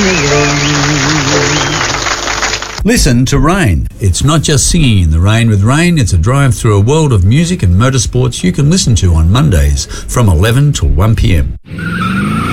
Listen to Rain. It's not just singing in the rain with Rain, it's a drive through a world of music and motorsports you can listen to on Mondays from 11 till 1 p.m.